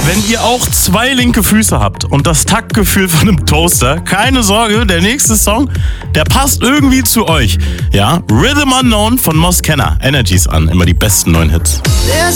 Wenn ihr auch 2 linke Füße habt und das Taktgefühl von einem Toaster, keine Sorge, der nächste Song, der passt irgendwie zu euch. Ja, Rhythm Unknown von Mos Kenner. Energies an, immer die besten neuen Hits. There's